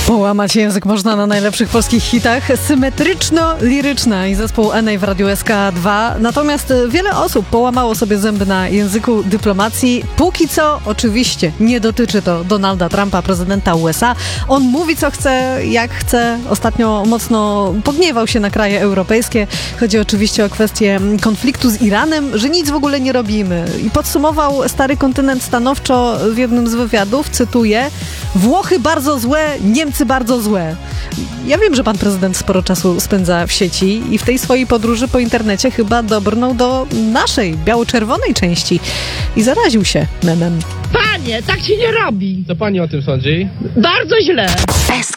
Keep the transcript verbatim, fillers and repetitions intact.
Połamać język można na najlepszych polskich hitach. Symetryczno-liryczna i zespół Enei w Radiu S K dwa. Natomiast wiele osób połamało sobie zęby na języku dyplomacji. Póki co oczywiście nie dotyczy to Donalda Trumpa, prezydenta U S A. On mówi co chce, jak chce. Ostatnio mocno pogniewał się na kraje europejskie. Chodzi oczywiście o kwestię konfliktu z Iranem, że nic w ogóle nie robimy. I podsumował stary kontynent stanowczo w jednym z wywiadów, cytuję: Włochy bardzo złe, Niemcy bardzo złe. Ja wiem, że pan prezydent sporo czasu spędza w sieci i w tej swojej podróży po internecie chyba dobrnął do naszej, biało-czerwonej części i zaraził się memem. Panie, tak się nie robi. Co pani o tym sądzi? Bardzo źle.